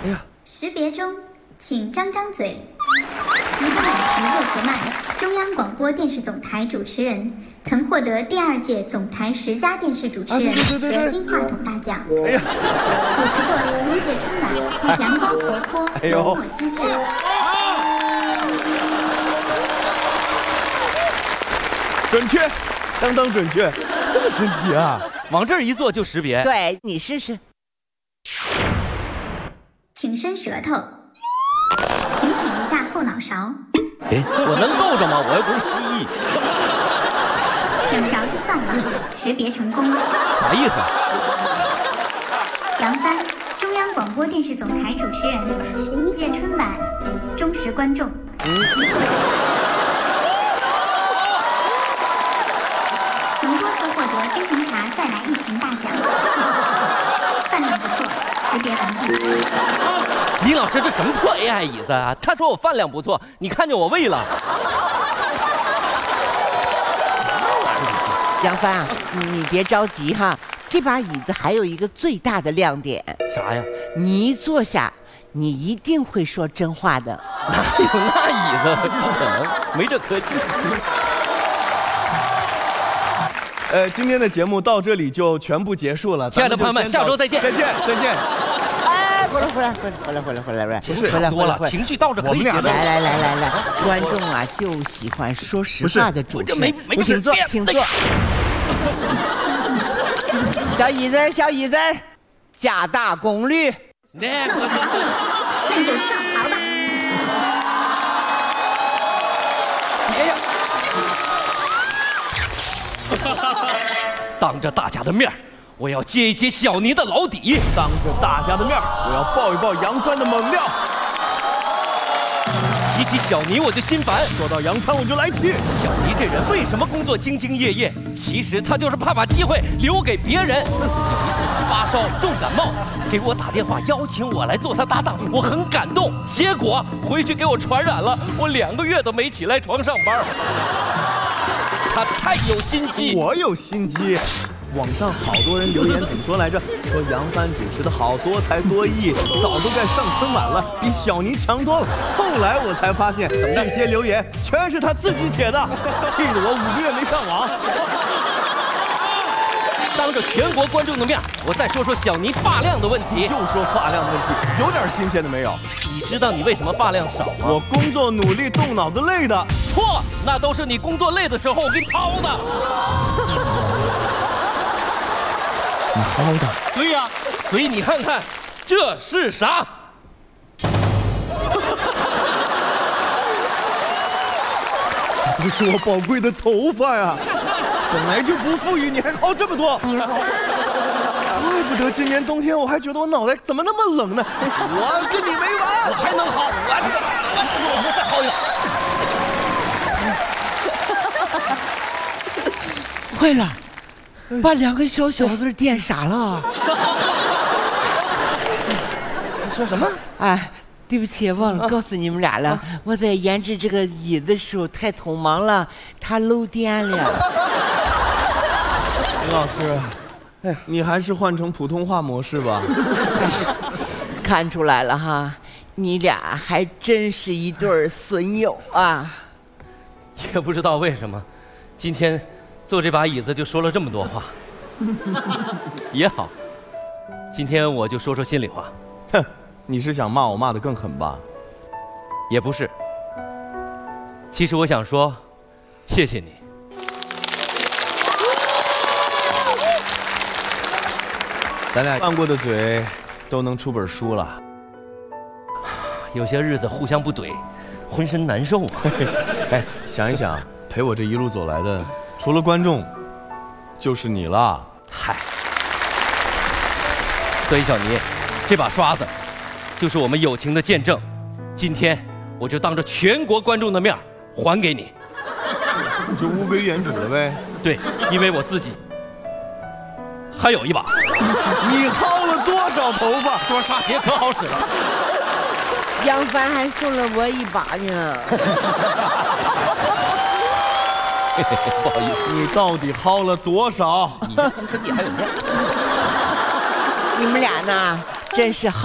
哎呀， 识别中，请张张嘴。一个马特·沃克曼，中央广播电视总台主持人，曾获得第2届总台10佳电视主持人和金话筒大奖。 哎呀， 主持过15届春晚，阳光活泼，幽默机智。 准确，相当准确，这么神奇啊！ 往这儿一坐就识别。 对，你试试。 请伸舌头，请舔一下后脑勺。 哎，我能够着吗？我又不是蜥蜴。 舔不着就算了，识别成功。 啥意思？ 杨帆，中央广播电视总台主持人，11届春晚忠实观众。曾多次获得冰红茶再来1瓶大奖。饭量不错，识别完毕。 李老师，这什么破 AI 椅子啊？他说我饭量不错，你看见我胃了？ 杨帆啊，你别着急哈，这把椅子还有一个最大的亮点。 啥呀？ 你一坐下，你一定会说真话的。 哪有那椅子？不可能，没这科技。 今天的节目到这里就全部结束了。 亲爱的朋友们，下周再见。 再见。 哎，回来！ 差不多了，情绪到这可以结束。 来，观众啊就喜欢说实话的主持人。 没请坐。小椅子，加大功率。 那就跳槽吧。 哎呀！当着大家的面，我要揭一揭小尼的老底。 当着大家的面，我要爆一爆杨帆的猛料。 提起小尼我就心烦， 说到杨帆我就来气。 小尼这人为什么工作兢兢业业？其实他就是怕把机会留给别人。有一次他发烧重感冒，给我打电话邀请我来做他搭档，我很感动。结果回去给我传染了，我2个月都没起来床上班。他太有心机。 我有心机。网上好多人留言怎么说来着？说杨帆主持的好多才多艺，早都该上春晚了，比小尼强多了。后来我才发现，这些留言全是他自己写的，气得我5个月没上网。 当着全国观众的面，我再说说小尼发量的问题。 又说发量问题，有点新鲜的没有？ 你知道你为什么发量少吗？ 我工作努力，动脑子累的。 错，那都是你工作累的时候我给你掏的。 你掏的？ 对呀，所以你看看，这是啥？ 这都是我宝贵的头发呀！本来就不富裕，你还薅这么多，怪不得今年冬天我还觉得我脑袋怎么那么冷呢。我跟你没完， 我还能薅，我再薅一个。 坏了，把2个小小子电傻了。 你说什么？ 哎，对不起，忘了告诉你们俩了。我在研制这个椅子的时候太匆忙了，它漏电了。 林老师，你还是换成普通话模式吧。 看出来了哈，你俩还真是一对损友啊。 也不知道为什么，今天坐这把椅子就说了这么多话。也好，今天我就说说心里话。 哼，你是想骂我骂得更狠吧？ 也不是，其实我想说，谢谢你。 咱俩拌过的嘴，都能出本书了。 有些日子互相不怼，浑身难受啊。 哎，想一想，陪我这一路走来的，除了观众，就是你了。 嗨，所以小尼，这把刷子，就是我们友情的见证。今天我就当着全国观众的面还给你。 你就物归原主了呗？ 对，因为我自己还有一把。 你薅了多少头发？ 多刷鞋可好使了。 杨帆还送了我一把呢。 不好意思， 你到底薅了多少？ 你这身体还有面。 你们俩呢，真是好。